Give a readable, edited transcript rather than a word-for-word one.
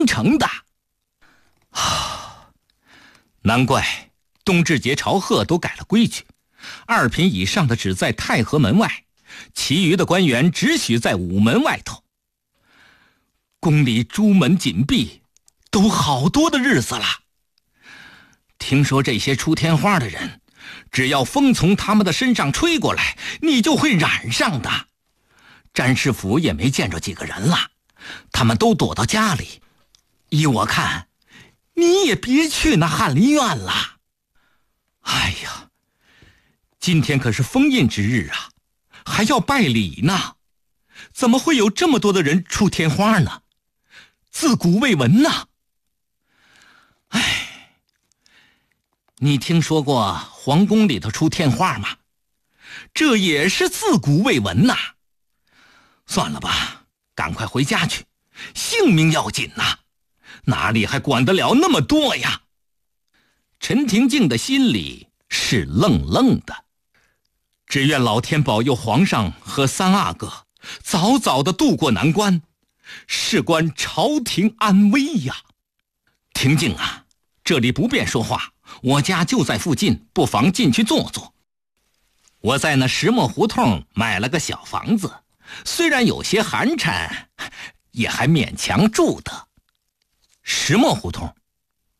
成的。难怪冬至节朝贺都改了规矩，2品以上的只在太和门外，其余的官员只许在午门外头。宫里朱门紧闭，都好多的日子了。听说这些出天花的人，只要风从他们的身上吹过来，你就会染上的。詹师傅也没见着几个人了，他们都躲到家里。依我看，你也别去那翰林院了。哎呀，今天可是封印之日啊，还要拜礼呢，怎么会有这么多的人出天花呢？自古未闻呐。哎，你听说过皇宫里头出天花吗？这也是自古未闻呐。算了吧，赶快回家去，性命要紧呐，哪里还管得了那么多呀？陈廷敬的心里是愣愣的，只愿老天保佑皇上和三阿哥早早的渡过难关，事关朝廷安危呀。廷敬啊，这里不便说话，我家就在附近，不妨进去坐坐。我在那石磨胡同买了个小房子，虽然有些寒碜，也还勉强住得。石磨胡同